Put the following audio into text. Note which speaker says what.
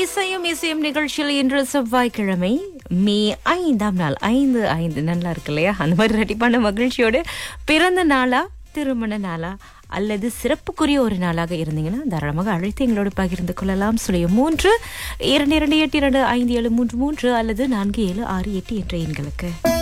Speaker 1: இசையும் இசையும் நிகழ்ச்சியில் இன்று செவ்வாய்க்கிழமை மே 5ஆம் நாள் 5 நல்லா இருக்கு இல்லையா? அந்த மாதிரி ரெட்டிப்பான மகிழ்ச்சியோடு பிறந்த நாளா திருமண நாளா அல்லது சிறப்புக்குரிய ஒரு நாளாக இருந்தீங்கன்னா தாராளமாக அழைத்து எங்களோடு பகிர்ந்து கொள்ளலாம். 3 2282573 அல்லது 4768 என்ற எண்களுக்கு.